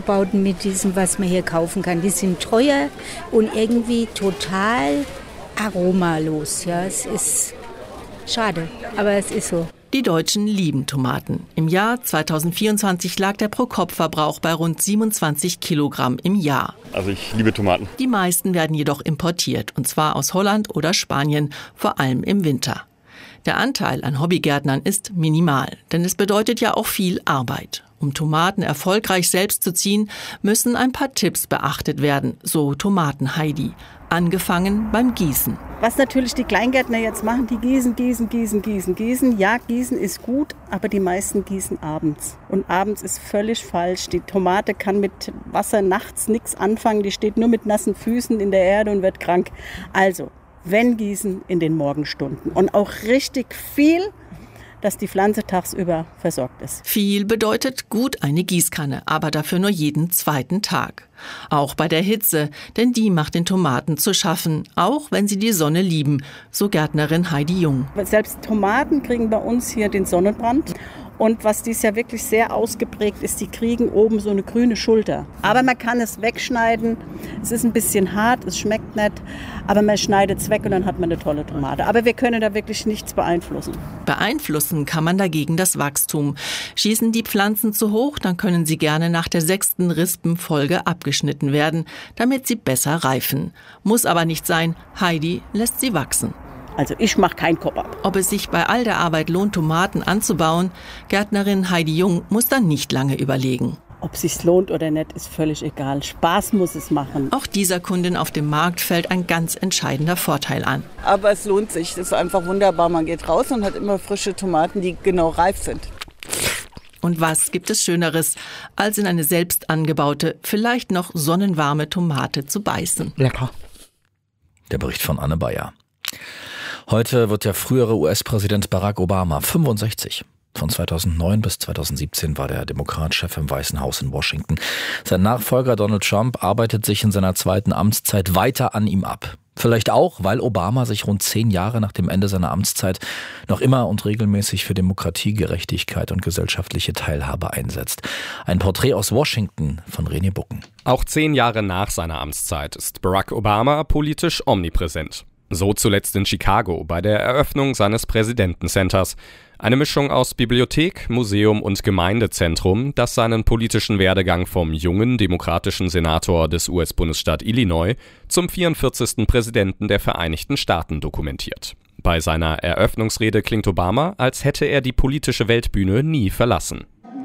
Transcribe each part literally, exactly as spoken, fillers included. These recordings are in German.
angebauten mit diesem, was man hier kaufen kann. Die sind teuer und irgendwie total aromalos. Ja, es ist schade, aber es ist so. Die Deutschen lieben Tomaten. Im Jahr zweitausendvierundzwanzig lag der Pro-Kopf-Verbrauch bei rund siebenundzwanzig Kilogramm im Jahr. Also ich liebe Tomaten. Die meisten werden jedoch importiert, und zwar aus Holland oder Spanien, vor allem im Winter. Der Anteil an Hobbygärtnern ist minimal, denn es bedeutet ja auch viel Arbeit. Um Tomaten erfolgreich selbst zu ziehen, müssen ein paar Tipps beachtet werden, so Tomaten-Heidi. Angefangen beim Gießen. Was natürlich die Kleingärtner jetzt machen, die gießen, gießen, gießen, gießen, gießen. Ja, gießen ist gut, aber die meisten gießen abends. Und abends ist völlig falsch. Die Tomate kann mit Wasser nachts nichts anfangen. Die steht nur mit nassen Füßen in der Erde und wird krank. Also, wenn gießen, in den Morgenstunden. Und auch richtig viel, dass die Pflanze tagsüber versorgt ist. Viel bedeutet gut eine Gießkanne, aber dafür nur jeden zweiten Tag. Auch bei der Hitze, denn die macht den Tomaten zu schaffen, auch wenn sie die Sonne lieben, so Gärtnerin Heidi Jung. Selbst Tomaten kriegen bei uns hier den Sonnenbrand. Und was dies ja wirklich sehr ausgeprägt ist, die kriegen oben so eine grüne Schulter. Aber man kann es wegschneiden. Es ist ein bisschen hart, es schmeckt nicht, aber man schneidet es weg und dann hat man eine tolle Tomate. Aber wir können da wirklich nichts beeinflussen. Beeinflussen kann man dagegen das Wachstum. Schießen die Pflanzen zu hoch, dann können sie gerne nach der sechsten Rispenfolge abgeschnitten werden, damit sie besser reifen. Muss aber nicht sein, Heidi lässt sie wachsen. Also ich mache keinen Kopf ab. Ob es sich bei all der Arbeit lohnt, Tomaten anzubauen, Gärtnerin Heidi Jung muss dann nicht lange überlegen. Ob es sich lohnt oder nicht, ist völlig egal. Spaß muss es machen. Auch dieser Kundin auf dem Markt fällt ein ganz entscheidender Vorteil an. Aber es lohnt sich, das ist einfach wunderbar. Man geht raus und hat immer frische Tomaten, die genau reif sind. Und was gibt es Schöneres, als in eine selbst angebaute, vielleicht noch sonnenwarme Tomate zu beißen? Lecker. Der Bericht von Anne Bayer. Heute wird der frühere U S-Präsident Barack Obama fünfundsechzig. Von zweitausendneun bis zweitausendsiebzehn war der Demokratchef im Weißen Haus in Washington. Sein Nachfolger Donald Trump arbeitet sich in seiner zweiten Amtszeit weiter an ihm ab. Vielleicht auch, weil Obama sich rund zehn Jahre nach dem Ende seiner Amtszeit noch immer und regelmäßig für Demokratie, Gerechtigkeit und gesellschaftliche Teilhabe einsetzt. Ein Porträt aus Washington von René Bucken. Auch zehn Jahre nach seiner Amtszeit ist Barack Obama politisch omnipräsent. So zuletzt in Chicago bei der Eröffnung seines Präsidentencenters. Eine Mischung aus Bibliothek, Museum und Gemeindezentrum, das seinen politischen Werdegang vom jungen demokratischen Senator des U S-Bundesstaat Illinois zum vierundvierzigsten Präsidenten der Vereinigten Staaten dokumentiert. Bei seiner Eröffnungsrede klingt Obama, als hätte er die politische Weltbühne nie verlassen.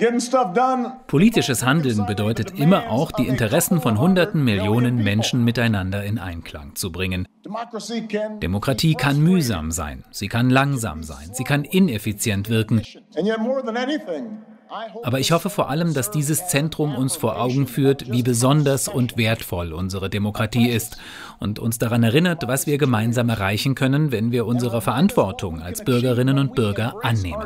Politisches Handeln bedeutet immer auch, die Interessen von hunderten Millionen Menschen miteinander in Einklang zu bringen. Demokratie kann mühsam sein, sie kann langsam sein, sie kann ineffizient wirken. Aber ich hoffe vor allem, dass dieses Zentrum uns vor Augen führt, wie besonders und wertvoll unsere Demokratie ist und uns daran erinnert, was wir gemeinsam erreichen können, wenn wir unsere Verantwortung als Bürgerinnen und Bürger annehmen.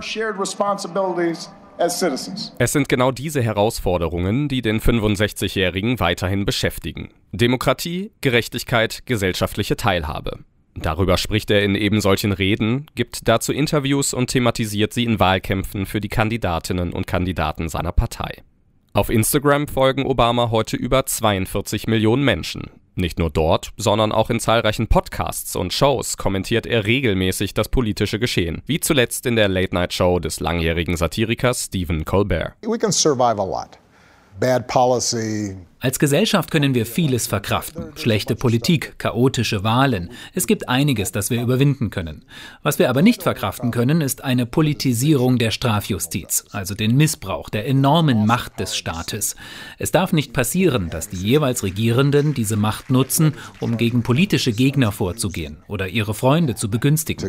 Es sind genau diese Herausforderungen, die den fünfundsechzigjährigen weiterhin beschäftigen. Demokratie, Gerechtigkeit, gesellschaftliche Teilhabe. Darüber spricht er in eben solchen Reden, gibt dazu Interviews und thematisiert sie in Wahlkämpfen für die Kandidatinnen und Kandidaten seiner Partei. Auf Instagram folgen Obama heute über zweiundvierzig Millionen Menschen. Nicht nur dort, sondern auch in zahlreichen Podcasts und Shows kommentiert er regelmäßig das politische Geschehen, wie zuletzt in der Late-Night-Show des langjährigen Satirikers Stephen Colbert. We can survive a lot. Bad policy. Als Gesellschaft können wir vieles verkraften. Schlechte Politik, chaotische Wahlen. Es gibt einiges, das wir überwinden können. Was wir aber nicht verkraften können, ist eine Politisierung der Strafjustiz, also den Missbrauch der enormen Macht des Staates. Es darf nicht passieren, dass die jeweils Regierenden diese Macht nutzen, um gegen politische Gegner vorzugehen oder ihre Freunde zu begünstigen.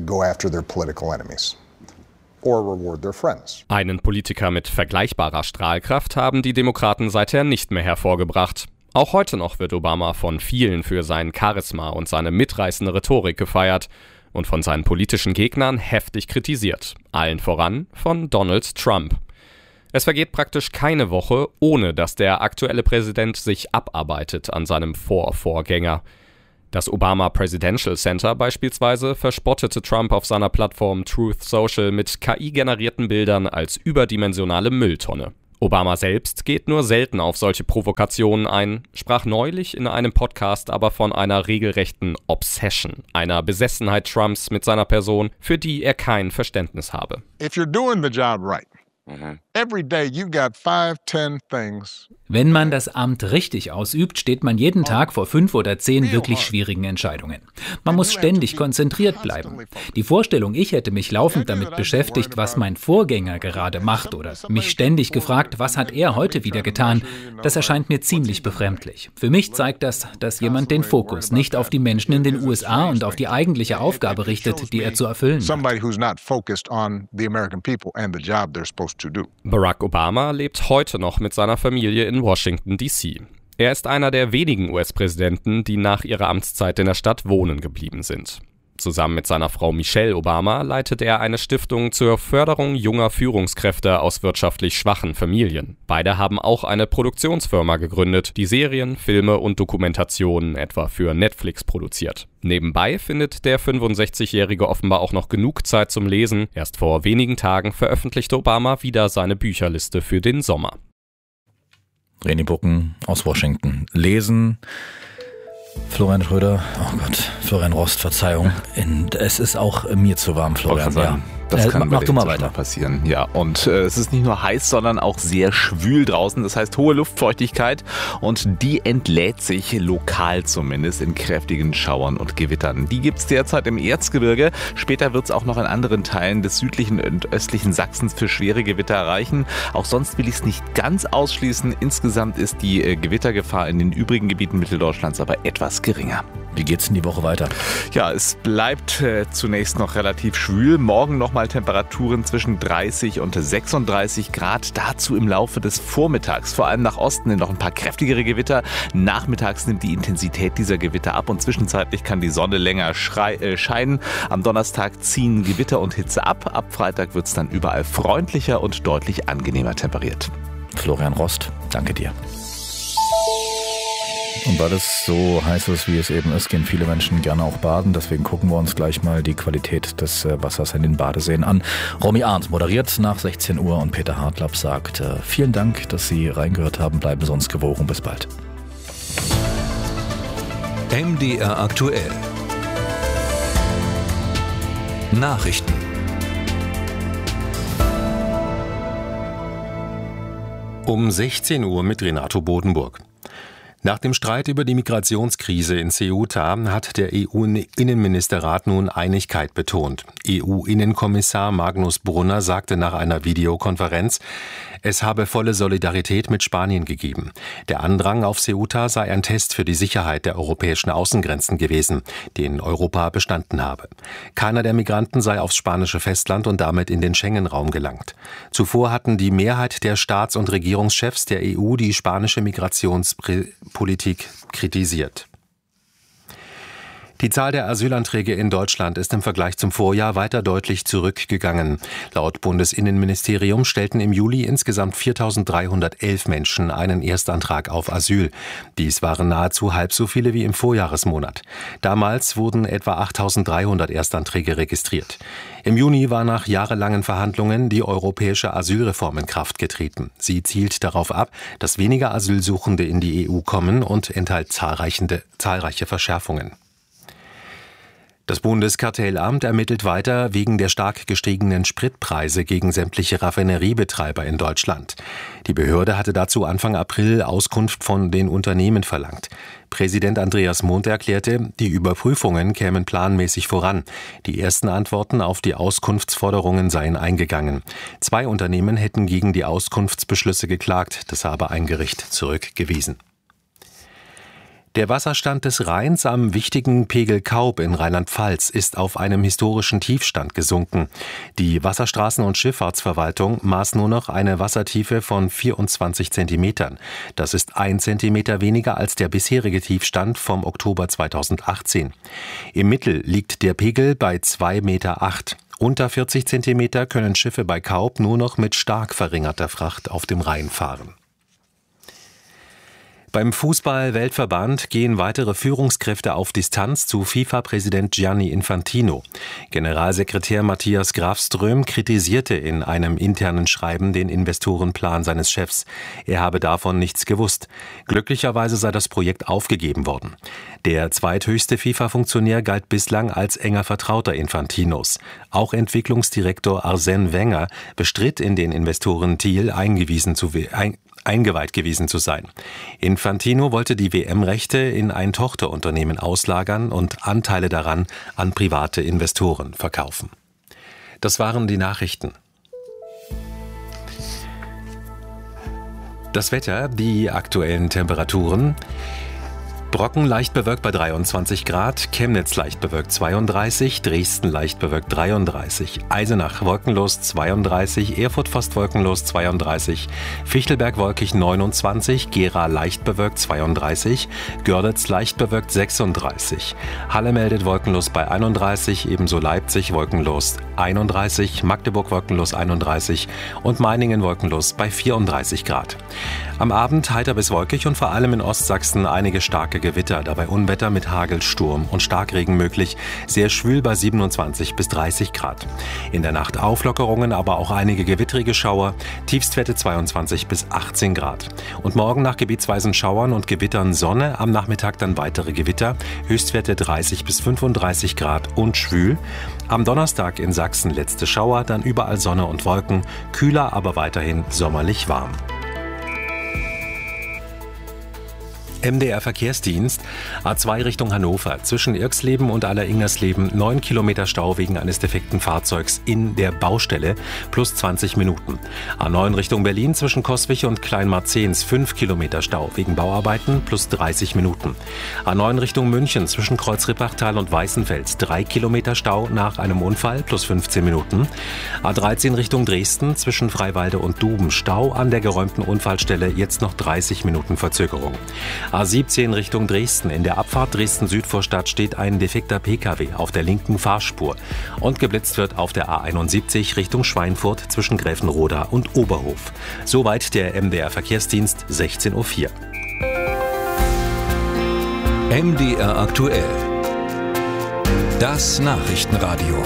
Einen Politiker mit vergleichbarer Strahlkraft haben die Demokraten seither nicht mehr hervorgebracht. Auch heute noch wird Obama von vielen für sein Charisma und seine mitreißende Rhetorik gefeiert und von seinen politischen Gegnern heftig kritisiert. Allen voran von Donald Trump. Es vergeht praktisch keine Woche, ohne dass der aktuelle Präsident sich abarbeitet an seinem Vorvorgänger. Das Obama Presidential Center beispielsweise verspottete Trump auf seiner Plattform Truth Social mit K I-generierten Bildern als überdimensionale Mülltonne. Obama selbst geht nur selten auf solche Provokationen ein, sprach neulich in einem Podcast aber von einer regelrechten Obsession, einer Besessenheit Trumps mit seiner Person, für die er kein Verständnis habe. If you're doing the job right, mm-hmm. every day you've got five, ten things. Wenn man das Amt richtig ausübt, steht man jeden Tag vor fünf oder zehn wirklich schwierigen Entscheidungen. Man muss ständig konzentriert bleiben. Die Vorstellung, ich hätte mich laufend damit beschäftigt, was mein Vorgänger gerade macht oder mich ständig gefragt, was hat er heute wieder getan, das erscheint mir ziemlich befremdlich. Für mich zeigt das, dass jemand den Fokus nicht auf die Menschen in den U S A und auf die eigentliche Aufgabe richtet, die er zu erfüllen hat. Barack Obama lebt heute noch mit seiner Familie in Washington, D C. Er ist einer der wenigen U S-Präsidenten, die nach ihrer Amtszeit in der Stadt wohnen geblieben sind. Zusammen mit seiner Frau Michelle Obama leitet er eine Stiftung zur Förderung junger Führungskräfte aus wirtschaftlich schwachen Familien. Beide haben auch eine Produktionsfirma gegründet, die Serien, Filme und Dokumentationen etwa für Netflix produziert. Nebenbei findet der fünfundsechzigjährige offenbar auch noch genug Zeit zum Lesen. Erst vor wenigen Tagen veröffentlichte Obama wieder seine Bücherliste für den Sommer. Reni Bucken aus Washington. Lesen. Florian Schröder, oh Gott, Florian Rost, Verzeihung. In, es ist auch mir zu warm, Florian. Ja. Das äh, kann mach du mal weiter. passieren. Ja, und äh, es ist nicht nur heiß, sondern auch sehr schwül draußen. Das heißt hohe Luftfeuchtigkeit und die entlädt sich lokal zumindest in kräftigen Schauern und Gewittern. Die gibt es derzeit im Erzgebirge. Später wird es auch noch in anderen Teilen des südlichen und östlichen Sachsens für schwere Gewitter reichen. Auch sonst will ich es nicht ganz ausschließen. Insgesamt ist die äh, Gewittergefahr in den übrigen Gebieten Mitteldeutschlands aber etwas geringer. Wie geht's in die Woche weiter? Ja, es bleibt äh, zunächst noch relativ schwül. Morgen nochmal Temperaturen zwischen dreißig und sechsunddreißig Grad. Dazu im Laufe des Vormittags, vor allem nach Osten hin noch ein paar kräftigere Gewitter. Nachmittags nimmt die Intensität dieser Gewitter ab und zwischenzeitlich kann die Sonne länger schrei- äh, scheinen. Am Donnerstag ziehen Gewitter und Hitze ab. Ab Freitag wird es dann überall freundlicher und deutlich angenehmer temperiert. Florian Rost, danke dir. Und weil es so heiß ist, wie es eben ist, gehen viele Menschen gerne auch baden. Deswegen gucken wir uns gleich mal die Qualität des Wassers in den Badeseen an. Romy Arndt moderiert nach sechzehn Uhr und Peter Hartlapp sagt, äh, vielen Dank, dass Sie reingehört haben. Bleiben Sie uns gewogen. Bis bald. M D R aktuell. Nachrichten. Um sechzehn Uhr mit Renato Bodenburg. Nach dem Streit über die Migrationskrise in Ceuta hat der E U-Innenministerrat nun Einigkeit betont. E U-Innenkommissar Magnus Brunner sagte nach einer Videokonferenz, es habe volle Solidarität mit Spanien gegeben. Der Andrang auf Ceuta sei ein Test für die Sicherheit der europäischen Außengrenzen gewesen, den Europa bestanden habe. Keiner der Migranten sei aufs spanische Festland und damit in den Schengen-Raum gelangt. Zuvor hatten die Mehrheit der Staats- und Regierungschefs der E U die spanische Migrationspolitik kritisiert. Die Zahl der Asylanträge in Deutschland ist im Vergleich zum Vorjahr weiter deutlich zurückgegangen. Laut Bundesinnenministerium stellten im Juli insgesamt viertausenddreihundertelf Menschen einen Erstantrag auf Asyl. Dies waren nahezu halb so viele wie im Vorjahresmonat. Damals wurden etwa achttausenddreihundert Erstanträge registriert. Im Juni war nach jahrelangen Verhandlungen die europäische Asylreform in Kraft getreten. Sie zielt darauf ab, dass weniger Asylsuchende in die E U kommen und enthält zahlreiche Verschärfungen. Das Bundeskartellamt ermittelt weiter wegen der stark gestiegenen Spritpreise gegen sämtliche Raffineriebetreiber in Deutschland. Die Behörde hatte dazu Anfang April Auskunft von den Unternehmen verlangt. Präsident Andreas Mundt erklärte, die Überprüfungen kämen planmäßig voran. Die ersten Antworten auf die Auskunftsforderungen seien eingegangen. Zwei Unternehmen hätten gegen die Auskunftsbeschlüsse geklagt, das habe ein Gericht zurückgewiesen. Der Wasserstand des Rheins am wichtigen Pegel Kaub in Rheinland-Pfalz ist auf einem historischen Tiefstand gesunken. Die Wasserstraßen- und Schifffahrtsverwaltung maß nur noch eine Wassertiefe von vierundzwanzig Zentimetern. Das ist ein Zentimeter weniger als der bisherige Tiefstand vom Oktober zweitausendachtzehn. Im Mittel liegt der Pegel bei zwei Komma acht Meter. Unter vierzig Zentimeter können Schiffe bei Kaub nur noch mit stark verringerter Fracht auf dem Rhein fahren. Beim Fußball-Weltverband gehen weitere Führungskräfte auf Distanz zu FIFA-Präsident Gianni Infantino. Generalsekretär Matthias Grafström kritisierte in einem internen Schreiben den Investorenplan seines Chefs. Er habe davon nichts gewusst. Glücklicherweise sei das Projekt aufgegeben worden. Der zweithöchste FIFA-Funktionär galt bislang als enger Vertrauter Infantinos. Auch Entwicklungsdirektor Arsène Wenger bestritt in den Investoren-Deal eingewiesen zu ein eingeweiht gewesen zu sein. Infantino wollte die W M-Rechte in ein Tochterunternehmen auslagern und Anteile daran an private Investoren verkaufen. Das waren die Nachrichten. Das Wetter, die aktuellen Temperaturen. Brocken leicht bewölkt bei dreiundzwanzig Grad, Chemnitz leicht bewölkt zweiunddreißig, Dresden leicht bewölkt dreiunddreißig, Eisenach wolkenlos zweiunddreißig, Erfurt fast wolkenlos zweiunddreißig, Fichtelberg wolkig neunundzwanzig, Gera leicht bewölkt zweiunddreißig, Görlitz leicht bewölkt sechsunddreißig, Halle meldet wolkenlos bei einunddreißig, ebenso Leipzig wolkenlos einunddreißig, Magdeburg wolkenlos einunddreißig und Meiningen wolkenlos bei vierunddreißig Grad. Am Abend heiter bis wolkig und vor allem in Ostsachsen einige starke Gewitter, dabei Unwetter mit Hagel, Sturm und Starkregen möglich, sehr schwül bei siebenundzwanzig bis dreißig Grad. In der Nacht Auflockerungen, aber auch einige gewittrige Schauer, Tiefstwerte zweiundzwanzig bis achtzehn Grad. Und morgen nach gebietsweisen Schauern und Gewittern Sonne, am Nachmittag dann weitere Gewitter, Höchstwerte dreißig bis fünfunddreißig Grad und schwül. Am Donnerstag in Sachsen letzte Schauer, dann überall Sonne und Wolken, kühler, aber weiterhin sommerlich warm. M D R Verkehrsdienst, A zwei Richtung Hannover, zwischen Irxleben und Aller-Ingersleben neun Kilometer Stau wegen eines defekten Fahrzeugs in der Baustelle, plus zwanzig Minuten. A neun Richtung Berlin, zwischen Coswig und Kleinmarzens fünf Kilometer Stau wegen Bauarbeiten, plus dreißig Minuten. A neun Richtung München, zwischen Kreuz-Rippachtal und Weißenfels, drei Kilometer Stau nach einem Unfall, plus fünfzehn Minuten. A dreizehn Richtung Dresden, zwischen Freiwalde und Duben, Stau an der geräumten Unfallstelle, jetzt noch dreißig Minuten Verzögerung. A siebzehn Richtung Dresden. In der Abfahrt Dresden-Südvorstadt steht ein defekter P K W auf der linken Fahrspur. Und geblitzt wird auf der A einundsiebzig Richtung Schweinfurt zwischen Gräfenroda und Oberhof. Soweit der M D R Verkehrsdienst, sechzehn Uhr vier. M D R aktuell. Das Nachrichtenradio.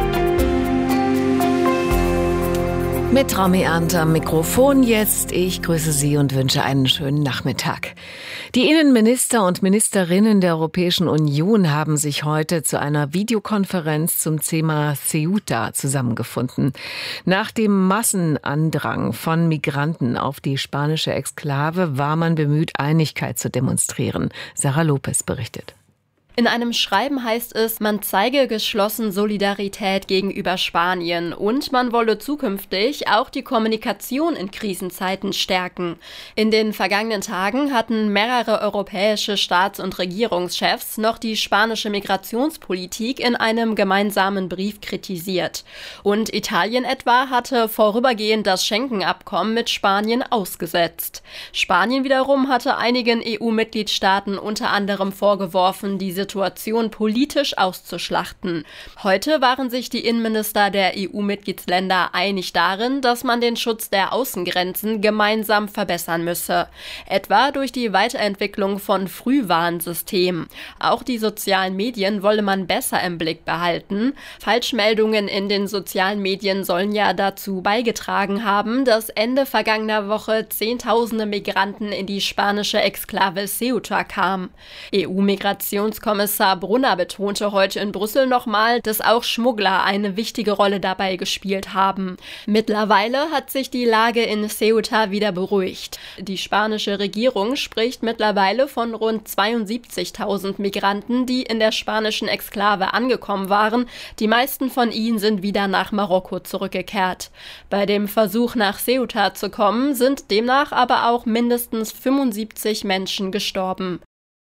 Mit Romy Arndt am Mikrofon jetzt. Ich grüße Sie und wünsche einen schönen Nachmittag. Die Innenminister und Ministerinnen der Europäischen Union haben sich heute zu einer Videokonferenz zum Thema Ceuta zusammengefunden. Nach dem Massenandrang von Migranten auf die spanische Exklave war man bemüht, Einigkeit zu demonstrieren. Sarah Lopez berichtet. In einem Schreiben heißt es, man zeige geschlossen Solidarität gegenüber Spanien und man wolle zukünftig auch die Kommunikation in Krisenzeiten stärken. In den vergangenen Tagen hatten mehrere europäische Staats- und Regierungschefs noch die spanische Migrationspolitik in einem gemeinsamen Brief kritisiert. Und Italien etwa hatte vorübergehend das Schengen-Abkommen mit Spanien ausgesetzt. Spanien wiederum hatte einigen E U-Mitgliedstaaten unter anderem vorgeworfen, diese Situation politisch auszuschlachten. Heute waren sich die Innenminister der E U-Mitgliedsländer einig darin, dass man den Schutz der Außengrenzen gemeinsam verbessern müsse. Etwa durch die Weiterentwicklung von Frühwarnsystemen. Auch die sozialen Medien wolle man besser im Blick behalten. Falschmeldungen in den sozialen Medien sollen ja dazu beigetragen haben, dass Ende vergangener Woche Zehntausende Migranten in die spanische Exklave Ceuta kamen. E U-Migrationskommissar Kommissar Brunner betonte heute in Brüssel nochmal, dass auch Schmuggler eine wichtige Rolle dabei gespielt haben. Mittlerweile hat sich die Lage in Ceuta wieder beruhigt. Die spanische Regierung spricht mittlerweile von rund zweiundsiebzigtausend Migranten, die in der spanischen Exklave angekommen waren. Die meisten von ihnen sind wieder nach Marokko zurückgekehrt. Bei dem Versuch, nach Ceuta zu kommen, sind demnach aber auch mindestens fünfundsiebzig Menschen gestorben.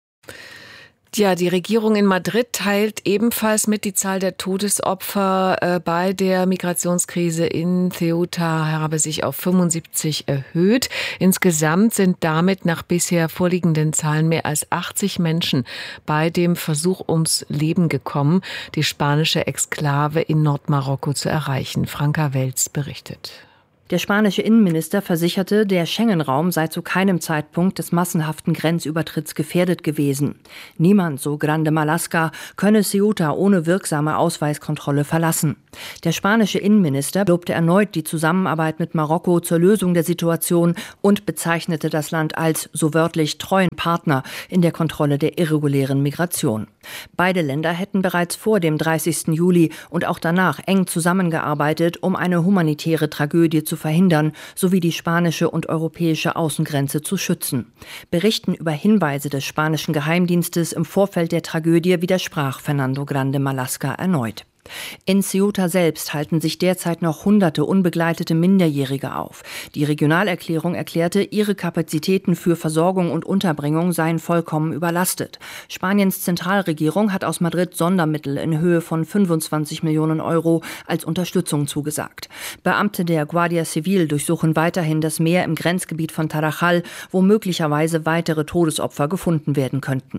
Ja, die Regierung in Madrid teilt ebenfalls mit, die Zahl der Todesopfer äh, bei der Migrationskrise in Ceuta habe sich auf fünfundsiebzig erhöht. Insgesamt sind damit nach bisher vorliegenden Zahlen mehr als achtzig Menschen bei dem Versuch ums Leben gekommen, die spanische Exklave in Nordmarokko zu erreichen. Franka Welz berichtet. Der spanische Innenminister versicherte, der Schengen-Raum sei zu keinem Zeitpunkt des massenhaften Grenzübertritts gefährdet gewesen. Niemand, so Grande Marlaska, könne Ceuta ohne wirksame Ausweiskontrolle verlassen. Der spanische Innenminister lobte erneut die Zusammenarbeit mit Marokko zur Lösung der Situation und bezeichnete das Land als, so wörtlich, treuen Partner in der Kontrolle der irregulären Migration. Beide Länder hätten bereits vor dem dreißigsten Juli und auch danach eng zusammengearbeitet, um eine humanitäre Tragödie zu verhindern, sowie die spanische und europäische Außengrenze zu schützen. Berichten über Hinweise des spanischen Geheimdienstes im Vorfeld der Tragödie widersprach Fernando Grande Marlaska erneut. In Ceuta selbst halten sich derzeit noch hunderte unbegleitete Minderjährige auf. Die Regionalerklärung erklärte, ihre Kapazitäten für Versorgung und Unterbringung seien vollkommen überlastet. Spaniens Zentralregierung hat aus Madrid Sondermittel in Höhe von fünfundzwanzig Millionen Euro als Unterstützung zugesagt. Beamte der Guardia Civil durchsuchen weiterhin das Meer im Grenzgebiet von Tarajal, wo möglicherweise weitere Todesopfer gefunden werden könnten.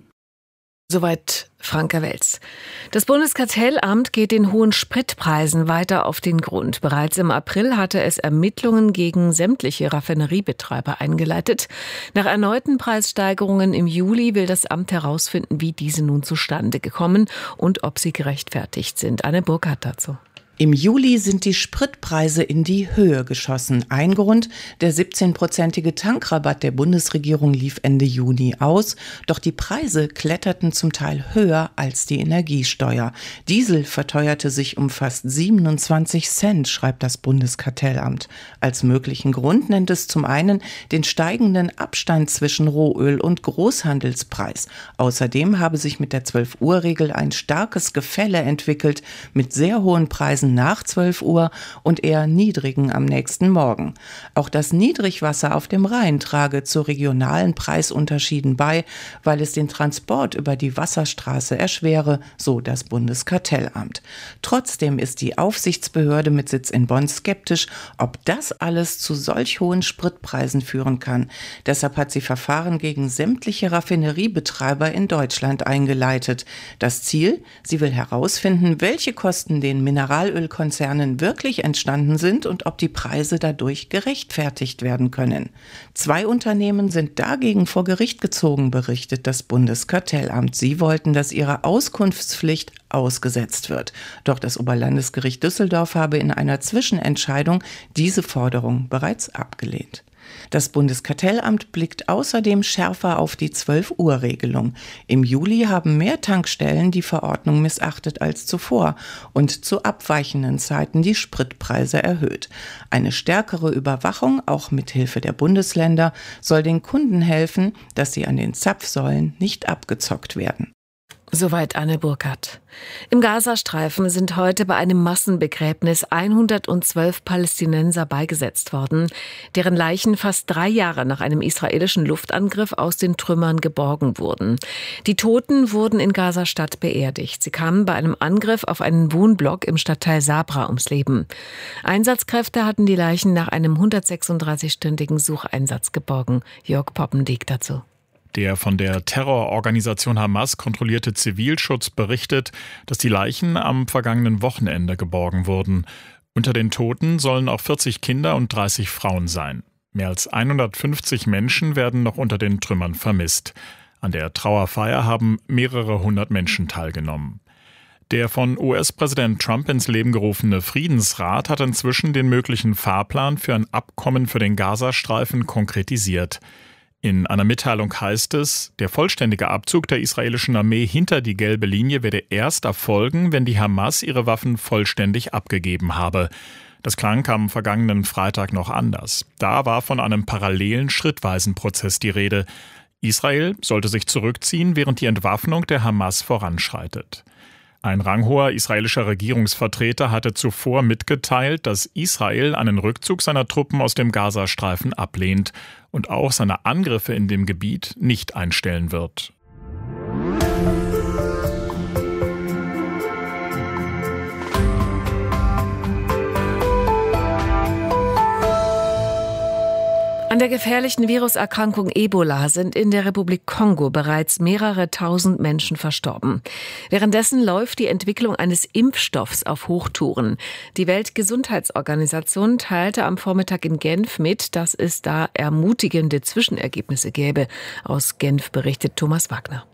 Soweit Franka Welz. Das Bundeskartellamt geht den hohen Spritpreisen weiter auf den Grund. Bereits im April hatte es Ermittlungen gegen sämtliche Raffineriebetreiber eingeleitet. Nach erneuten Preissteigerungen im Juli will das Amt herausfinden, wie diese nun zustande gekommen und ob sie gerechtfertigt sind. Anne Burkhardt dazu. Im Juli sind die Spritpreise in die Höhe geschossen. Ein Grund, der siebzehnprozentige Tankrabatt der Bundesregierung lief Ende Juni aus. Doch die Preise kletterten zum Teil höher als die Energiesteuer. Diesel verteuerte sich um fast siebenundzwanzig Cent, schreibt das Bundeskartellamt. Als möglichen Grund nennt es zum einen den steigenden Abstand zwischen Rohöl und Großhandelspreis. Außerdem habe sich mit der zwölf-Uhr-Regel ein starkes Gefälle entwickelt mit sehr hohen Preisen nach zwölf Uhr und eher niedrigen am nächsten Morgen. Auch das Niedrigwasser auf dem Rhein trage zu regionalen Preisunterschieden bei, weil es den Transport über die Wasserstraße erschwere, so das Bundeskartellamt. Trotzdem ist die Aufsichtsbehörde mit Sitz in Bonn skeptisch, ob das alles zu solch hohen Spritpreisen führen kann. Deshalb hat sie Verfahren gegen sämtliche Raffineriebetreiber in Deutschland eingeleitet. Das Ziel? Sie will herausfinden, welche Kosten den Mineralölkonzernen wirklich entstanden sind und ob die Preise dadurch gerechtfertigt werden können. Zwei Unternehmen sind dagegen vor Gericht gezogen, berichtet das Bundeskartellamt. Sie wollten, dass ihre Auskunftspflicht ausgesetzt wird. Doch das Oberlandesgericht Düsseldorf habe in einer Zwischenentscheidung diese Forderung bereits abgelehnt. Das Bundeskartellamt blickt außerdem schärfer auf die zwölf-Uhr-Regelung. Im Juli haben mehr Tankstellen die Verordnung missachtet als zuvor und zu abweichenden Zeiten die Spritpreise erhöht. Eine stärkere Überwachung, auch mit Hilfe der Bundesländer, soll den Kunden helfen, dass sie an den Zapfsäulen nicht abgezockt werden. Soweit Anne Burkhardt. Im Gazastreifen sind heute bei einem Massenbegräbnis hundertzwölf Palästinenser beigesetzt worden, deren Leichen fast drei Jahre nach einem israelischen Luftangriff aus den Trümmern geborgen wurden. Die Toten wurden in Gaza-Stadt beerdigt. Sie kamen bei einem Angriff auf einen Wohnblock im Stadtteil Sabra ums Leben. Einsatzkräfte hatten die Leichen nach einem hundertsechsunddreißig-stündigen Sucheinsatz geborgen. Jörg Poppendiek dazu. Der von der Terrororganisation Hamas kontrollierte Zivilschutz berichtet, dass die Leichen am vergangenen Wochenende geborgen wurden. Unter den Toten sollen auch vierzig Kinder und dreißig Frauen sein. Mehr als hundertfünfzig Menschen werden noch unter den Trümmern vermisst. An der Trauerfeier haben mehrere hundert Menschen teilgenommen. Der von U S-Präsident Trump ins Leben gerufene Friedensrat hat inzwischen den möglichen Fahrplan für ein Abkommen für den Gazastreifen konkretisiert. In einer Mitteilung heißt es, der vollständige Abzug der israelischen Armee hinter die gelbe Linie werde erst erfolgen, wenn die Hamas ihre Waffen vollständig abgegeben habe. Das klang am vergangenen Freitag noch anders. Da war von einem parallelen, schrittweisen Prozess die Rede. Israel sollte sich zurückziehen, während die Entwaffnung der Hamas voranschreitet. Ein ranghoher israelischer Regierungsvertreter hatte zuvor mitgeteilt, dass Israel einen Rückzug seiner Truppen aus dem Gazastreifen ablehnt und auch seine Angriffe in dem Gebiet nicht einstellen wird. An der gefährlichen Viruserkrankung Ebola sind in der Republik Kongo bereits mehrere tausend Menschen verstorben. Währenddessen läuft die Entwicklung eines Impfstoffs auf Hochtouren. Die Weltgesundheitsorganisation teilte am Vormittag in Genf mit, dass es da ermutigende Zwischenergebnisse gäbe. Aus Genf berichtet Thomas Wagner.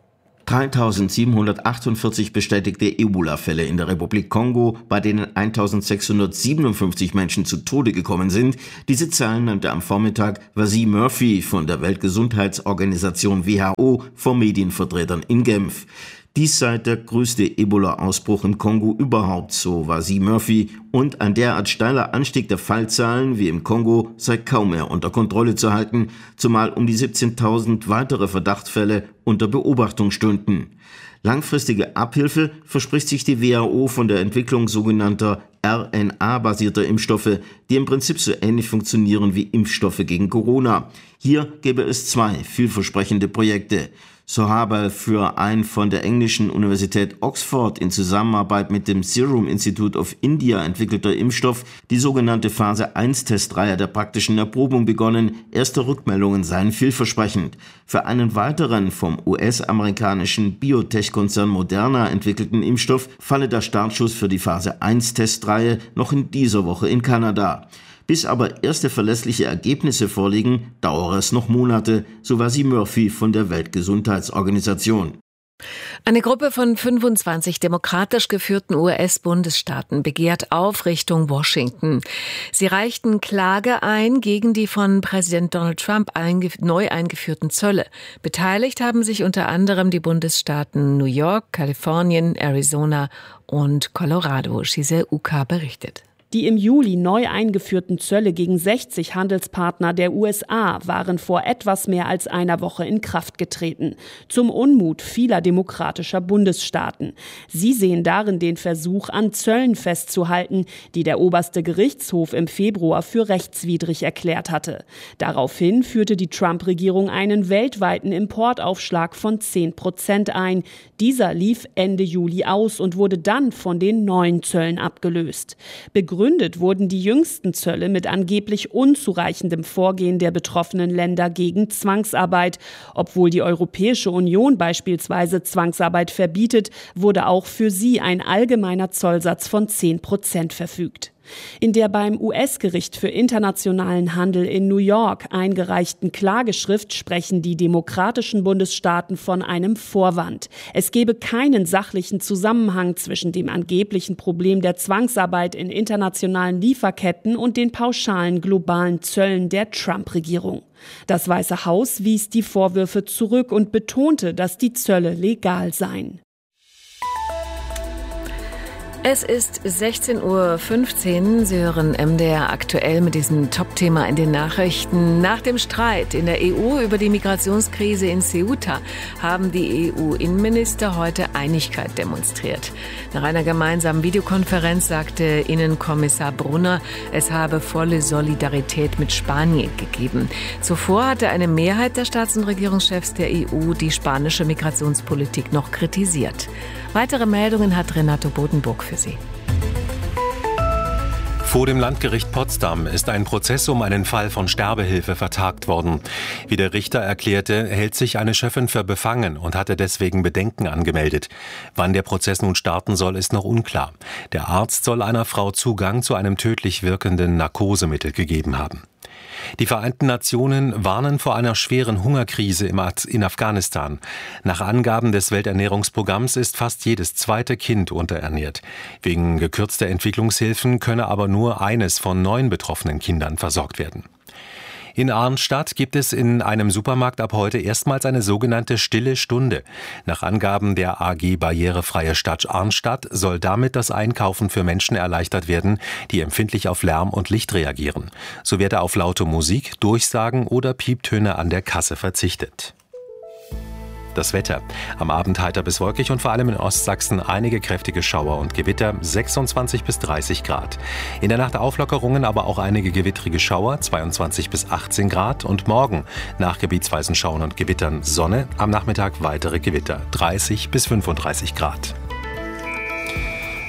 dreitausendsiebenhundertachtundvierzig bestätigte Ebola-Fälle in der Republik Kongo, bei denen eintausendsechshundertsiebenundfünfzig Menschen zu Tode gekommen sind. Diese Zahlen nannte am Vormittag Wasim Murphy von der Weltgesundheitsorganisation W H O vor Medienvertretern in Genf. Dies sei der größte Ebola-Ausbruch im Kongo überhaupt, so Wasim Murphy, und ein derart steiler Anstieg der Fallzahlen wie im Kongo sei kaum mehr unter Kontrolle zu halten, zumal um die siebzehntausend weitere Verdachtsfälle unter Beobachtung stünden. Langfristige Abhilfe verspricht sich die W H O von der Entwicklung sogenannter R N A-basierter Impfstoffe, die im Prinzip so ähnlich funktionieren wie Impfstoffe gegen Corona. Hier gäbe es zwei vielversprechende Projekte. So habe für ein von der englischen Universität Oxford in Zusammenarbeit mit dem Serum Institute of India entwickelter Impfstoff die sogenannte Phase eins Testreihe der praktischen Erprobung begonnen. Erste Rückmeldungen seien vielversprechend. Für einen weiteren vom U S-amerikanischen Biotech-Konzern Moderna entwickelten Impfstoff falle der Startschuss für die Phase eins Testreihe noch in dieser Woche in Kanada. Bis aber erste verlässliche Ergebnisse vorliegen, dauere es noch Monate, so Wasim Murphy von der Weltgesundheitsorganisation. Eine Gruppe von fünfundzwanzig demokratisch geführten U S-Bundesstaaten begehrt auf Richtung Washington. Sie reichten Klage ein gegen die von Präsident Donald Trump eingef- neu eingeführten Zölle. Beteiligt haben sich unter anderem die Bundesstaaten New York, Kalifornien, Arizona und Colorado. Giselle Uka berichtet. Die im Juli neu eingeführten Zölle gegen sechzig Handelspartner der U S A waren vor etwas mehr als einer Woche in Kraft getreten. Zum Unmut vieler demokratischer Bundesstaaten. Sie sehen darin den Versuch, an Zöllen festzuhalten, die der oberste Gerichtshof im Februar für rechtswidrig erklärt hatte. Daraufhin führte die Trump-Regierung einen weltweiten Importaufschlag von zehn Prozent ein. Dieser lief Ende Juli aus und wurde dann von den neuen Zöllen abgelöst. Begründet Begründet wurden die jüngsten Zölle mit angeblich unzureichendem Vorgehen der betroffenen Länder gegen Zwangsarbeit. Obwohl die Europäische Union beispielsweise Zwangsarbeit verbietet, wurde auch für sie ein allgemeiner Zollsatz von zehn Prozent verfügt. In der beim U S-Gericht für internationalen Handel in New York eingereichten Klageschrift sprechen die demokratischen Bundesstaaten von einem Vorwand. Es gebe keinen sachlichen Zusammenhang zwischen dem angeblichen Problem der Zwangsarbeit in internationalen Lieferketten und den pauschalen globalen Zöllen der Trump-Regierung. Das Weiße Haus wies die Vorwürfe zurück und betonte, dass die Zölle legal seien. Es ist sechzehn Uhr fünfzehn. Sie hören M D R aktuell mit diesem Top-Thema in den Nachrichten. Nach dem Streit in der E U über die Migrationskrise in Ceuta haben die E U-Innenminister heute Einigkeit demonstriert. Nach einer gemeinsamen Videokonferenz sagte Innenkommissar Brunner, es habe volle Solidarität mit Spanien gegeben. Zuvor hatte eine Mehrheit der Staats- und Regierungschefs der E U die spanische Migrationspolitik noch kritisiert. Weitere Meldungen hat Renato Bodenburg für Sie. Vor dem Landgericht Potsdam ist ein Prozess um einen Fall von Sterbehilfe vertagt worden. Wie der Richter erklärte, hält sich eine Chefin für befangen und hatte deswegen Bedenken angemeldet. Wann der Prozess nun starten soll, ist noch unklar. Der Arzt soll einer Frau Zugang zu einem tödlich wirkenden Narkosemittel gegeben haben. Die Vereinten Nationen warnen vor einer schweren Hungerkrise in Afghanistan. Nach Angaben des Welternährungsprogramms ist fast jedes zweite Kind unterernährt. Wegen gekürzter Entwicklungshilfen könne aber nur eines von neun betroffenen Kindern versorgt werden. In Arnstadt gibt es in einem Supermarkt ab heute erstmals eine sogenannte Stille Stunde. Nach Angaben der A G Barrierefreie Stadt Arnstadt soll damit das Einkaufen für Menschen erleichtert werden, die empfindlich auf Lärm und Licht reagieren. So werde auf laute Musik, Durchsagen oder Pieptöne an der Kasse verzichtet. Das Wetter. Am Abend heiter bis wolkig und vor allem in Ostsachsen einige kräftige Schauer und Gewitter, sechsundzwanzig bis dreißig Grad. In der Nacht Auflockerungen, aber auch einige gewittrige Schauer, zweiundzwanzig bis achtzehn Grad. Und morgen nach gebietsweisen Schauern und Gewittern Sonne, am Nachmittag weitere Gewitter, dreißig bis fünfunddreißig Grad.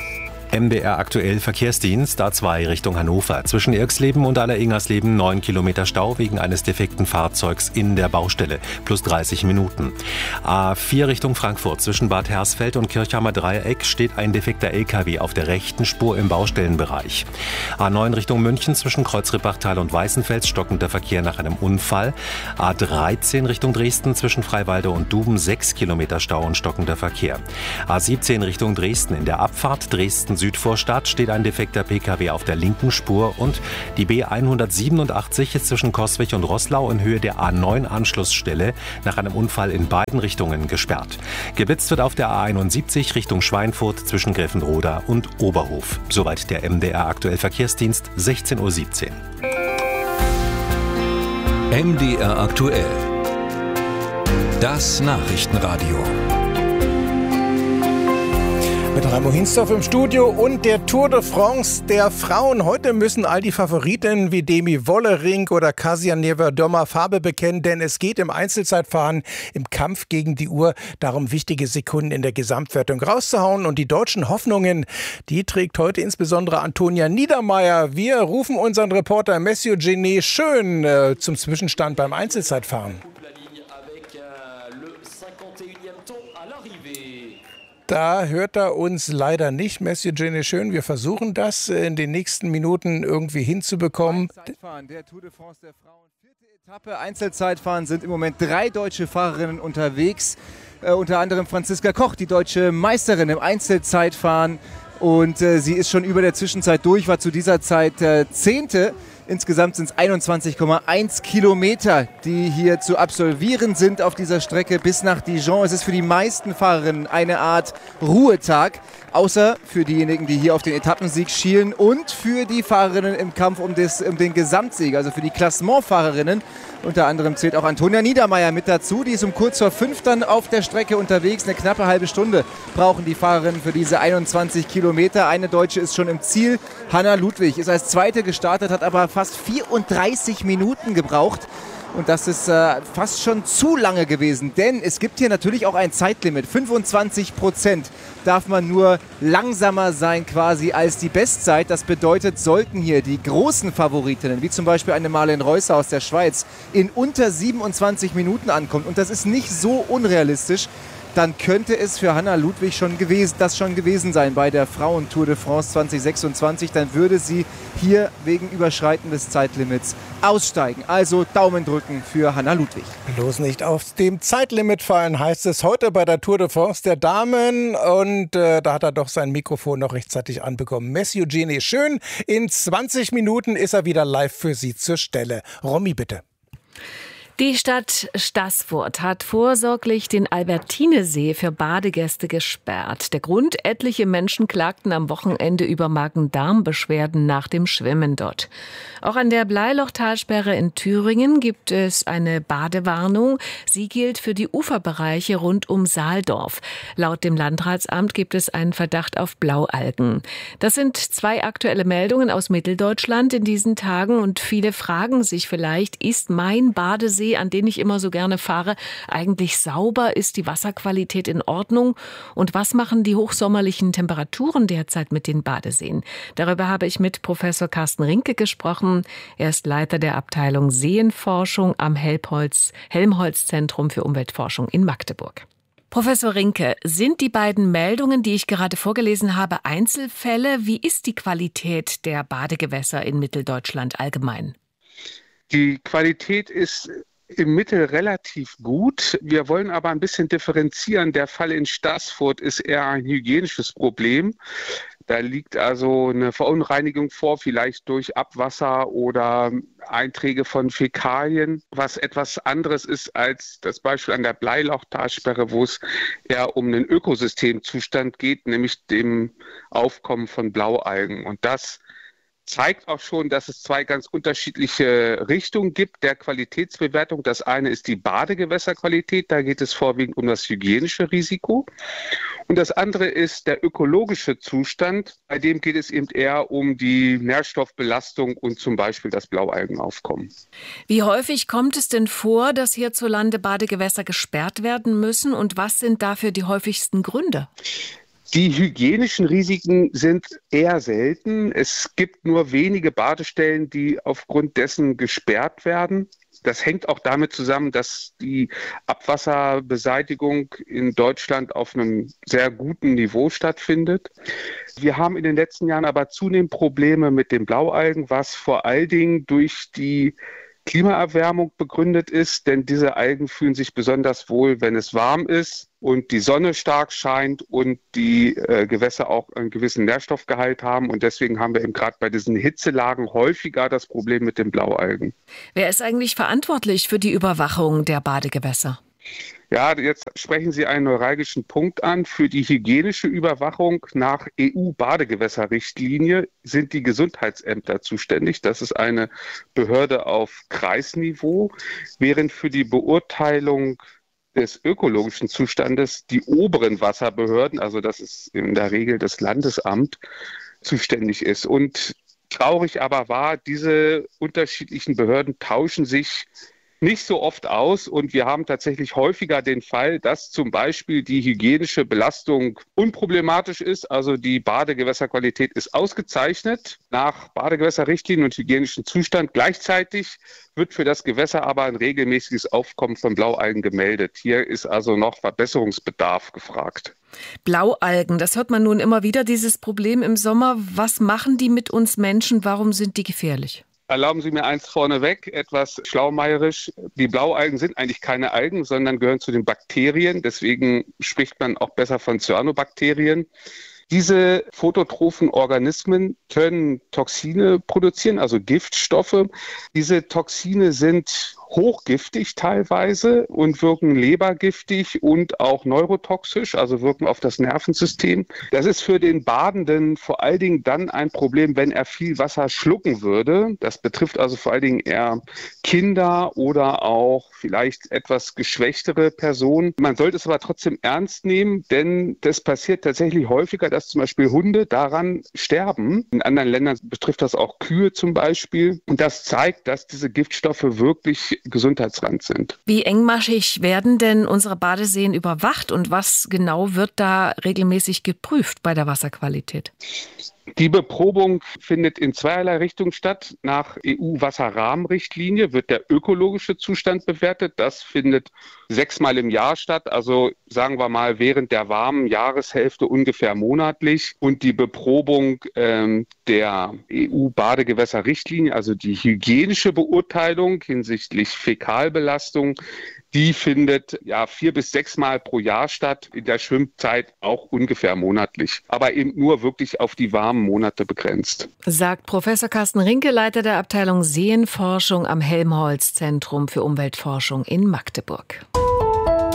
M D R aktuell Verkehrsdienst A zwei Richtung Hannover. Zwischen Irxleben und Aller-Ingersleben neun Kilometer Stau wegen eines defekten Fahrzeugs in der Baustelle. Plus dreißig Minuten. A vier Richtung Frankfurt. Zwischen Bad Hersfeld und Kirchheimer Dreieck steht ein defekter L K W auf der rechten Spur im Baustellenbereich. A neun Richtung München. Zwischen Kreuzrippachtal und Weißenfels stockender Verkehr nach einem Unfall. A dreizehn Richtung Dresden. Zwischen Freiwalde und Duben sechs Kilometer Stau und stockender Verkehr. A siebzehn Richtung Dresden. In der Abfahrt Dresden Südvorstadt steht ein defekter P K W auf der linken Spur und die B hundertsiebenundachtzig ist zwischen Coswig und Roßlau in Höhe der A neun Anschlussstelle nach einem Unfall in beiden Richtungen gesperrt. Geblitzt wird auf der A einundsiebzig Richtung Schweinfurt zwischen Gräfenroda und Oberhof. Soweit der M D R aktuell Verkehrsdienst, sechzehn Uhr siebzehn. M D R aktuell. Das Nachrichtenradio. Mit Raimo Hinsdorf im Studio und der Tour de France der Frauen. Heute müssen all die Favoritinnen wie Demi Wollering oder Kasia Niewiadoma Farbe bekennen, denn es geht im Einzelzeitfahren im Kampf gegen die Uhr darum, wichtige Sekunden in der Gesamtwertung rauszuhauen. Und die deutschen Hoffnungen, die trägt heute insbesondere Antonia Niedermeyer. Wir rufen unseren Reporter Messiu Genet schön äh, zum Zwischenstand beim Einzelzeitfahren. Da hört er uns leider nicht. Messiu Genet schön. Wir versuchen das in den nächsten Minuten irgendwie hinzubekommen. Der Tour de France der Frauen. Vierte Etappe Einzelzeitfahren sind im Moment drei deutsche Fahrerinnen unterwegs. Äh, unter anderem Franziska Koch, die deutsche Meisterin im Einzelzeitfahren. Und äh, sie ist schon über der Zwischenzeit durch, war zu dieser Zeit äh, Zehnte. Insgesamt sind es einundzwanzig Komma eins Kilometer, die hier zu absolvieren sind auf dieser Strecke bis nach Dijon. Es ist für die meisten Fahrerinnen eine Art Ruhetag, außer für diejenigen, die hier auf den Etappensieg schielen und für die Fahrerinnen im Kampf um, das, um den Gesamtsieg, also für die Klassementfahrerinnen. Unter anderem zählt auch Antonia Niedermeyer mit dazu. Die ist um kurz vor fünf dann auf der Strecke unterwegs. Eine knappe halbe Stunde brauchen die Fahrerinnen für diese einundzwanzig Kilometer. Eine Deutsche ist schon im Ziel. Hanna Ludwig ist als Zweite gestartet, hat aber fast vierunddreißig Minuten gebraucht. Und das ist äh, fast schon zu lange gewesen, denn es gibt hier natürlich auch ein Zeitlimit. fünfundzwanzig Prozent darf man nur langsamer sein quasi als die Bestzeit. Das bedeutet, sollten hier die großen Favoritinnen, wie zum Beispiel eine Marlene Reusser aus der Schweiz, in unter siebenundzwanzig Minuten ankommen, und das ist nicht so unrealistisch, dann könnte es für Hanna Ludwig schon gewesen, das schon gewesen sein bei der Frauen-Tour de France zwanzig sechsundzwanzig. Dann würde sie hier wegen Überschreiten des Zeitlimits aussteigen. Also Daumen drücken für Hanna Ludwig. Bloß nicht auf dem Zeitlimit fallen, heißt es heute bei der Tour de France der Damen. Und äh, da hat er doch sein Mikrofon noch rechtzeitig anbekommen. Messiu Genet schön. In zwanzig Minuten ist er wieder live für Sie zur Stelle. Romy, bitte. Die Stadt Staßfurt hat vorsorglich den Albertinesee für Badegäste gesperrt. Der Grund: etliche Menschen klagten am Wochenende über Magen-Darm-Beschwerden nach dem Schwimmen dort. Auch an der Bleilochtalsperre in Thüringen gibt es eine Badewarnung. Sie gilt für die Uferbereiche rund um Saaldorf. Laut dem Landratsamt gibt es einen Verdacht auf Blaualgen. Das sind zwei aktuelle Meldungen aus Mitteldeutschland in diesen Tagen, und viele fragen sich vielleicht, ist mein Badesee, an den ich immer so gerne fahre, eigentlich sauber? Ist die Wasserqualität in Ordnung? Und was machen die hochsommerlichen Temperaturen derzeit mit den Badeseen? Darüber habe ich mit Professor Carsten Rinke gesprochen. Er ist Leiter der Abteilung Seenforschung am Helmholtz, Helmholtz-Zentrum für Umweltforschung in Magdeburg. Professor Rinke, sind die beiden Meldungen, die ich gerade vorgelesen habe, Einzelfälle? Wie ist die Qualität der Badegewässer in Mitteldeutschland allgemein? Die Qualität ist im Mittel relativ gut. Wir wollen aber ein bisschen differenzieren. Der Fall in Staßfurt ist eher ein hygienisches Problem. Da liegt also eine Verunreinigung vor, vielleicht durch Abwasser oder Einträge von Fäkalien, was etwas anderes ist als das Beispiel an der Bleilochtalsperre, wo es eher um einen Ökosystemzustand geht, nämlich dem Aufkommen von Blaualgen. Und das zeigt auch schon, dass es zwei ganz unterschiedliche Richtungen gibt der Qualitätsbewertung. Das eine ist die Badegewässerqualität, da geht es vorwiegend um das hygienische Risiko. Und das andere ist der ökologische Zustand, bei dem geht es eben eher um die Nährstoffbelastung und zum Beispiel das Blaualgenaufkommen. Wie häufig kommt es denn vor, dass hierzulande Badegewässer gesperrt werden müssen, und was sind dafür die häufigsten Gründe? Die hygienischen Risiken sind eher selten. Es gibt nur wenige Badestellen, die aufgrund dessen gesperrt werden. Das hängt auch damit zusammen, dass die Abwasserbeseitigung in Deutschland auf einem sehr guten Niveau stattfindet. Wir haben in den letzten Jahren aber zunehmend Probleme mit den Blaualgen, was vor allen Dingen durch die Klimaerwärmung begründet ist, denn diese Algen fühlen sich besonders wohl, wenn es warm ist und die Sonne stark scheint und die äh, Gewässer auch einen gewissen Nährstoffgehalt haben. Und deswegen haben wir eben gerade bei diesen Hitzelagen häufiger das Problem mit den Blaualgen. Wer ist eigentlich verantwortlich für die Überwachung der Badegewässer? Ja, jetzt sprechen Sie einen neuralgischen Punkt an. Für die hygienische Überwachung nach E U-Badegewässerrichtlinie sind die Gesundheitsämter zuständig. Das ist eine Behörde auf Kreisniveau, während für die Beurteilung des ökologischen Zustandes die oberen Wasserbehörden, also das ist in der Regel das Landesamt, zuständig ist. Und traurig aber war, diese unterschiedlichen Behörden tauschen sich nicht so oft aus und wir haben tatsächlich häufiger den Fall, dass zum Beispiel die hygienische Belastung unproblematisch ist, also die Badegewässerqualität ist ausgezeichnet nach Badegewässerrichtlinien und hygienischen Zustand. Gleichzeitig wird für das Gewässer aber ein regelmäßiges Aufkommen von Blaualgen gemeldet. Hier ist also noch Verbesserungsbedarf gefragt. Blaualgen, das hört man nun immer wieder, dieses Problem im Sommer. Was machen die mit uns Menschen? Warum sind die gefährlich? Erlauben Sie mir eins vorneweg, etwas schlaumeierisch. Die Blaualgen sind eigentlich keine Algen, sondern gehören zu den Bakterien. Deswegen spricht man auch besser von Cyanobakterien. Diese phototrophen Organismen können Toxine produzieren, also Giftstoffe. Diese Toxine sind hochgiftig teilweise und wirken lebergiftig und auch neurotoxisch, also wirken auf das Nervensystem. Das ist für den Badenden vor allen Dingen dann ein Problem, wenn er viel Wasser schlucken würde. Das betrifft also vor allen Dingen eher Kinder oder auch vielleicht etwas geschwächtere Personen. Man sollte es aber trotzdem ernst nehmen, denn das passiert tatsächlich häufiger, dass zum Beispiel Hunde daran sterben. In anderen Ländern betrifft das auch Kühe zum Beispiel. Und das zeigt, dass diese Giftstoffe wirklich gesundheitsrelevant sind. Wie engmaschig werden denn unsere Badeseen überwacht und was genau wird da regelmäßig geprüft bei der Wasserqualität? Die Beprobung findet in zweierlei Richtung statt. Nach E U-Wasserrahmenrichtlinie wird der ökologische Zustand bewertet. Das findet sechsmal im Jahr statt, also sagen wir mal während der warmen Jahreshälfte ungefähr monatlich. Und die Beprobung ähm, der E U-Badegewässerrichtlinie, also die hygienische Beurteilung hinsichtlich Fäkalbelastung, die findet ja vier bis sechsmal pro Jahr statt, in der Schwimmzeit auch ungefähr monatlich, aber eben nur wirklich auf die warmen Monate begrenzt. Sagt Professor Carsten Rinke, Leiter der Abteilung Seenforschung am Helmholtz Zentrum für Umweltforschung in Magdeburg.